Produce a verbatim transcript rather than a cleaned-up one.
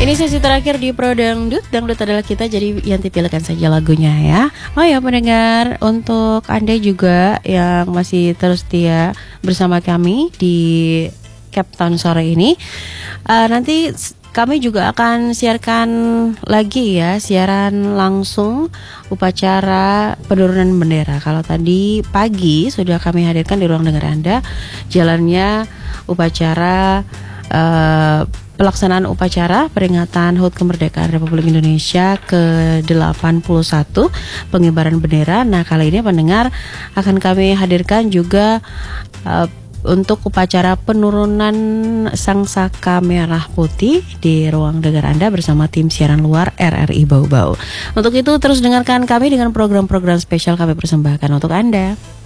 Ini sesi terakhir di Pro Dangdut. Dangdut adalah kita, jadi Yanti pilihkan saja lagunya ya. Oh ya pendengar, untuk Anda juga yang masih terus setia bersama kami di Cape Town sore ini, uh, nanti kami juga akan siarkan lagi ya, siaran langsung upacara penurunan bendera. Kalau tadi pagi sudah kami hadirkan di ruang dengar Anda jalannya upacara uh, pelaksanaan upacara peringatan H U T kemerdekaan Republik Indonesia ke delapan puluh satu, pengibaran bendera. Nah, kali ini pendengar akan kami hadirkan juga uh, untuk upacara penurunan sang saka merah putih di ruang dengar Anda bersama tim siaran luar R R I Bau Bau. Untuk itu terus dengarkan kami dengan program-program spesial kami persembahkan untuk Anda.